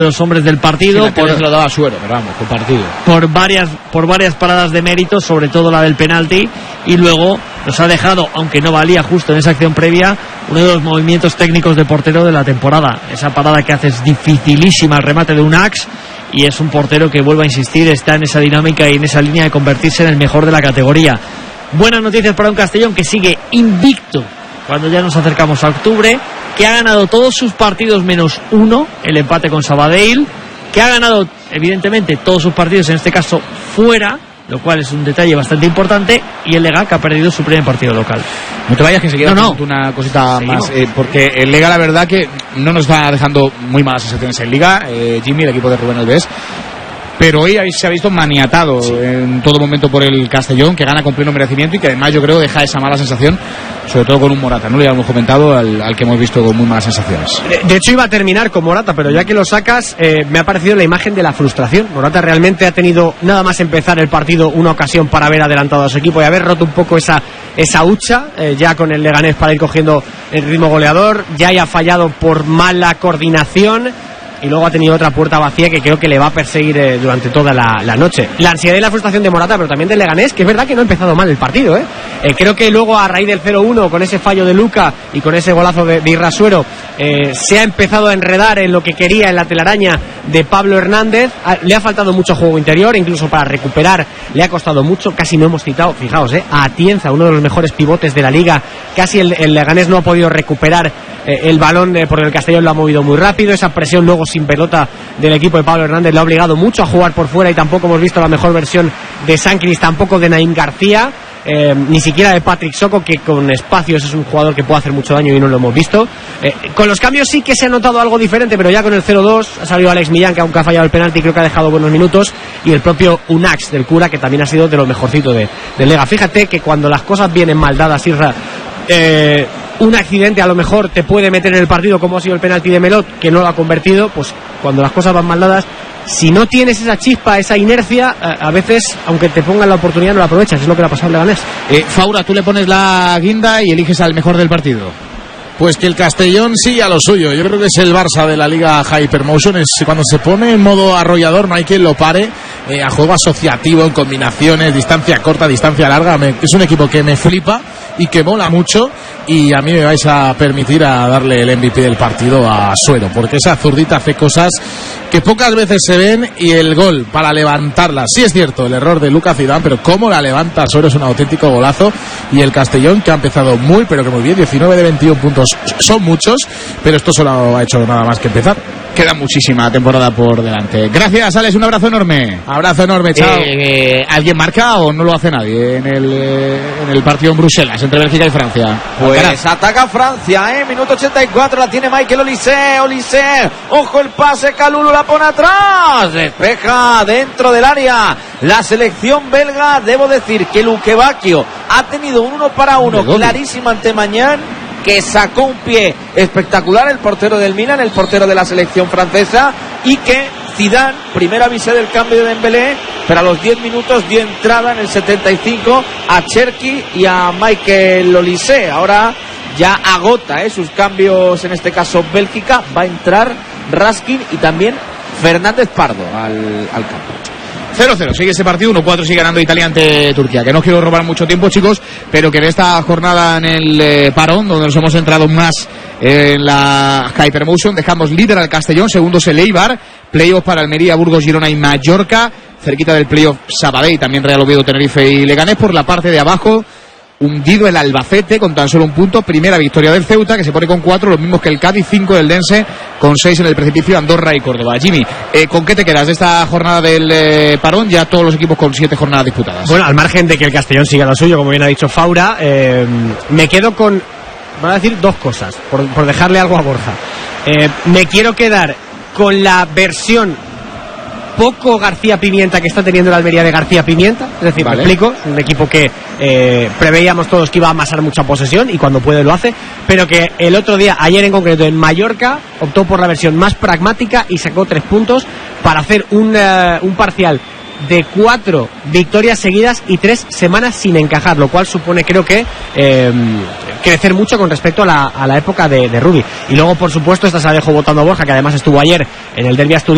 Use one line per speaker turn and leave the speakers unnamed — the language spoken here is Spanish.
los hombres del partido.
Sí, se lo daba Suero, pero vamos, compartido.
Por varias paradas de mérito, sobre todo la del penalti, y luego nos ha dejado, aunque no valía justo en esa acción previa, uno de los movimientos técnicos de portero de la temporada. Esa parada que hace es dificilísima, el remate de un Ax, y es un portero que, vuelvo a insistir, está en esa dinámica y en esa línea de convertirse en el mejor de la categoría. Buenas noticias para un Castellón que sigue invicto cuando ya nos acercamos a octubre, que ha ganado todos sus partidos menos uno, el empate con Sabadell, que ha ganado evidentemente todos sus partidos, en este caso fuera, lo cual es un detalle bastante importante, y el Lega, que ha perdido su primer partido local.
No te vayas, que enseguida una cosita más, porque el Lega, la verdad que no nos está dejando muy malas sensaciones en Liga, Jimmy, el equipo de Rubén Alves, pero hoy se ha visto maniatado en todo momento por el Castellón, que gana con pleno merecimiento y que además yo creo deja esa mala sensación, sobre todo con un Morata, ¿no? Le habíamos comentado al que hemos visto con muy malas sensaciones.
De hecho iba a terminar con Morata, pero ya que lo sacas, me ha parecido la imagen de la frustración. Morata realmente ha tenido nada más empezar el partido una ocasión para haber adelantado a su equipo y haber roto un poco esa hucha, ya con el Leganés, para ir cogiendo el ritmo goleador. Ya haya fallado por mala coordinación y luego ha tenido otra puerta vacía que creo que le va a perseguir durante toda la noche. La ansiedad y la frustración de Morata, pero también del Leganés, que es verdad que no ha empezado mal el partido, creo que luego, a raíz del 0-1, con ese fallo de Luca y con ese golazo de Irrasuero, se ha empezado a enredar en lo que quería, en la telaraña de Pablo Hernández. Le ha faltado mucho juego interior, incluso para recuperar le ha costado mucho. Casi no hemos citado, fijaos, a Atienza, uno de los mejores pivotes de la liga. Casi el Leganés no ha podido recuperar el balón, porque el Castellón lo ha movido muy rápido. Esa presión luego sin pelota del equipo de Pablo Hernández le ha obligado mucho a jugar por fuera, y tampoco hemos visto la mejor versión de Sancris, tampoco de Naim García, ni siquiera de Patrick Soko, que con espacios es un jugador que puede hacer mucho daño y no lo hemos visto. Con los cambios sí que se ha notado algo diferente, pero ya con el 0-2 ha salido Alex Millán, que aunque ha fallado el penalti, creo que ha dejado buenos minutos, y el propio Unax del Cura, que también ha sido de lo mejorcito de Lega. Fíjate que cuando las cosas vienen mal dadas, Isra, un accidente a lo mejor te puede meter en el partido, como ha sido el penalti de Melot, que no lo ha convertido. Pues cuando las cosas van mal dadas, si no tienes esa chispa, esa inercia, a veces, aunque te pongan la oportunidad, no la aprovechas. Es lo que le ha pasado al Leganés.
Faura, tú le pones la guinda y eliges al mejor del partido.
Pues que el Castellón siga lo suyo. Yo creo que es el Barça de la Liga Hypermotion. Es cuando se pone en modo arrollador, no hay quien lo pare. A juego asociativo, en combinaciones, distancia corta, distancia larga. Es un equipo que me flipa y que mola mucho, y a mí me vais a permitir a darle el MVP del partido a Suero, porque esa zurdita hace cosas que pocas veces se ven, y el gol para levantarla, sí es cierto, el error de Lucas Zidane, pero cómo la levanta Suero es un auténtico golazo. Y el Castellón, que ha empezado muy, pero que muy bien, 19 de 21 puntos son muchos, pero esto solo ha hecho nada más que empezar.
Queda muchísima temporada por delante. Gracias, Alex, un abrazo enorme.
Abrazo enorme, chao.
¿Alguien marca o no lo hace nadie en el partido en Bruselas, entre Bélgica y Francia?
Pues ataca Francia, minuto 84, la tiene Michael Olise, ojo el pase, Kalulu la pone atrás, despeja dentro del área la selección belga. Debo decir que Luque Bacchio ha tenido un 1-1 clarísimo ante Mañán, que sacó un pie espectacular, el portero del Milan, el portero de la selección francesa, y que Zidane, primero avisé del cambio de Dembélé, pero a los 10 minutos dio entrada en el 75 a Cherki y a Michael Olise. Ahora ya agota sus cambios, en este caso Bélgica. Va a entrar Raskin y también Fernández Pardo al campo.
0-0, sigue ese partido, 1-4 sigue ganando Italia ante Turquía. Que no quiero robar mucho tiempo, chicos, pero que en esta jornada en el parón, donde nos hemos centrado más en la Hypermotion, dejamos líder al Castellón, segundos el Eibar, playoff para Almería, Burgos, Girona y Mallorca, cerquita del playoff Sabadell, también Real Oviedo, Tenerife y Leganés. Por la parte de abajo, hundido el Albacete con tan solo un punto, primera victoria del Ceuta, que se pone con 4, los mismos que el Cádiz, 5 del Dense, con 6 en el precipicio Andorra y Córdoba. Jimmy, ¿con qué te quedas de esta jornada del parón? Ya todos los equipos con 7 jornadas disputadas.
Bueno, al margen de que el Castellón siga lo suyo, como bien ha dicho Faura, me quedo con, voy a decir dos cosas, por dejarle algo a Borja. Me quiero quedar con la versión poco García Pimienta que está teniendo la Almería de García Pimienta, es decir, me explico, un equipo que preveíamos todos que iba a amasar mucha posesión y cuando puede lo hace, pero que el otro día, ayer en concreto en Mallorca, optó por la versión más pragmática y sacó 3 puntos para hacer un parcial de 4 victorias seguidas y 3 semanas sin encajar, lo cual supone, creo que crecer mucho con respecto a la época de Rubi. Y luego, por supuesto, esta se la dejo votando a Borja, que además estuvo ayer en el derbi asturiano.